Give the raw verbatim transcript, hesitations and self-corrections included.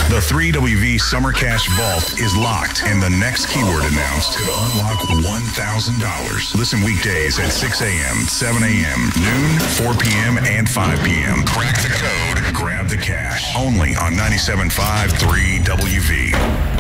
The three W V Summer Cash Vault is locked, and the next keyword announced could unlock one thousand dollars. Listen weekdays at six a.m., seven a.m., noon, four p.m., and five p.m. Crack the code, grab the cash. Only on ninety-seven point five three W V.